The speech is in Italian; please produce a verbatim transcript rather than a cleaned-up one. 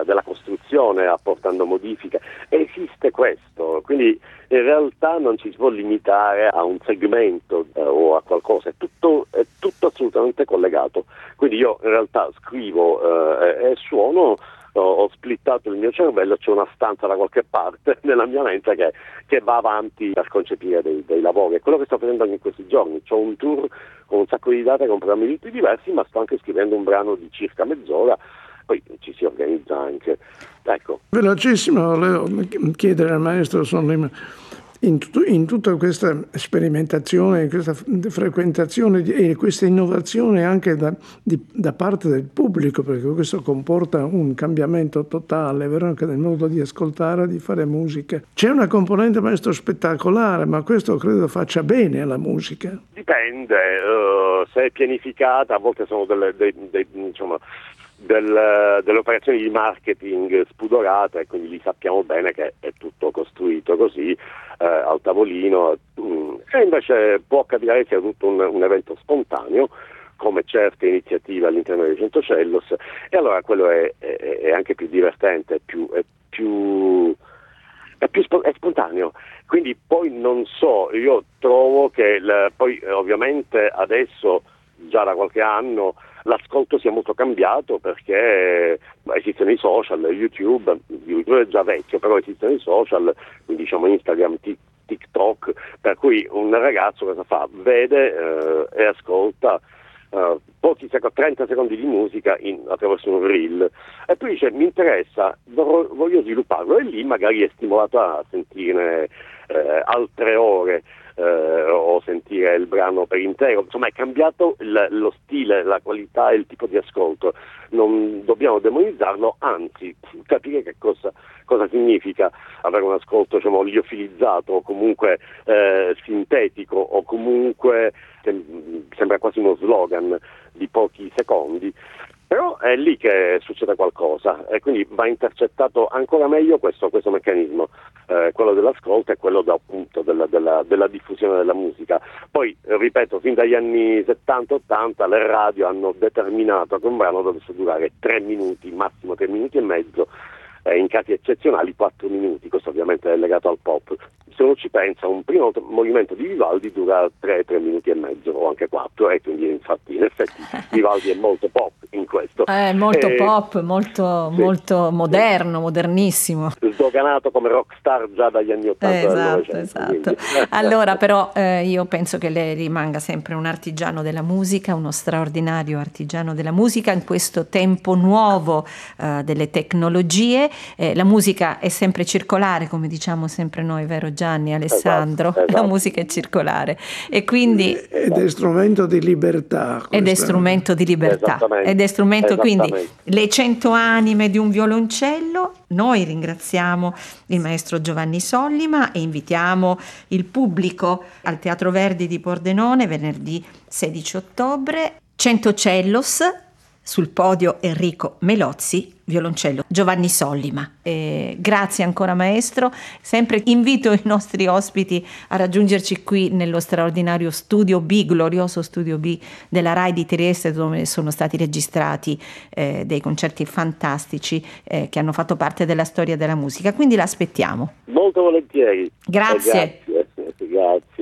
della costruzione apportando modifiche. Esiste questo, quindi in realtà non ci si può limitare a un segmento eh, o a qualcosa, è tutto, è tutto assolutamente collegato. Quindi io in realtà scrivo eh, e suono, ho, ho splittato il mio cervello, c'è una stanza da qualche parte nella mia mente che, che va avanti per concepire dei, dei lavori. È quello che sto facendo anche in questi giorni. C'ho un tour con un sacco di date, con programmi diversi, ma sto anche scrivendo un brano di circa mezz'ora, poi ci si organizza anche. Ecco. Velocissimo, volevo chiedere al maestro Sollima, in, tutto, in tutta questa sperimentazione, questa frequentazione e questa innovazione anche da, di, da parte del pubblico, perché questo comporta un cambiamento totale, vero? Anche nel modo di ascoltare, di fare musica. C'è una componente, maestro, spettacolare, ma questo credo faccia bene alla musica. Dipende, uh, se è pianificata, a volte sono delle, dei, dei, insomma, Del, delle operazioni di marketing spudorate, e quindi lì sappiamo bene che è tutto costruito così eh, al tavolino, mm, e invece può capitare che sia tutto un, un evento spontaneo, come certe iniziative all'interno dei Centocellos, e allora quello è, è, è anche più divertente, è più, è più è più sp- è spontaneo. Quindi poi non so, io trovo che il, poi ovviamente adesso già da qualche anno l'ascolto sia molto cambiato, perché esistono i social, YouTube, YouTube è già vecchio, però esistono i social, quindi diciamo Instagram, TikTok, per cui un ragazzo cosa fa? Vede eh, e ascolta uh, pochi secondi, trenta secondi di musica in, attraverso un reel, e poi dice mi interessa, vorrò, voglio svilupparlo, e lì magari è stimolato a sentire eh, altre ore. Eh, o sentire il brano per intero. Insomma, è cambiato il, lo stile, la qualità e il tipo di ascolto. Non dobbiamo demonizzarlo, anzi capire che cosa, cosa significa avere un ascolto, diciamo, liofilizzato o comunque eh, sintetico, o comunque sem- sembra quasi uno slogan di pochi secondi. Però è lì che succede qualcosa, e quindi va intercettato ancora meglio questo, questo meccanismo, eh, quello dell'ascolto e quello da, appunto della, della, della diffusione della musica. Poi, ripeto, fin dagli anni settanta ottanta le radio hanno determinato che un brano dovesse durare tre minuti, massimo tre minuti e mezzo, eh, in casi eccezionali quattro minuti, questo ovviamente è legato al pop. Se uno ci pensa, un primo movimento di Vivaldi dura tre, tre minuti e mezzo o anche quattro, e quindi infatti in effetti Vivaldi è molto pop in questo. È molto eh, pop, molto, sì, molto moderno, sì. modernissimo. Sdoganato come rockstar già dagli anni ottanta Esatto, del Novecento. esatto. Allora però eh, io penso che lei rimanga sempre un artigiano della musica, uno straordinario artigiano della musica in questo tempo nuovo eh, delle tecnologie. Eh, la musica è sempre circolare, come diciamo sempre noi, vero Gianni, Alessandro? Esatto, esatto. La musica è circolare e quindi ed è strumento di libertà. Questa. Ed è strumento di libertà. Ed è strumento, quindi le cento anime di un violoncello. Noi ringraziamo il maestro Giovanni Sollima e invitiamo il pubblico al Teatro Verdi di Pordenone venerdì sedici ottobre, Centocellos, sul podio Enrico Melozzi, violoncello Giovanni Sollima. Eh, grazie ancora maestro, sempre invito i nostri ospiti a raggiungerci qui nello straordinario Studio B, glorioso Studio B della RAI di Trieste, dove sono stati registrati eh, dei concerti fantastici eh, che hanno fatto parte della storia della musica, quindi l'aspettiamo. Molto volentieri. Grazie. Eh, grazie, grazie.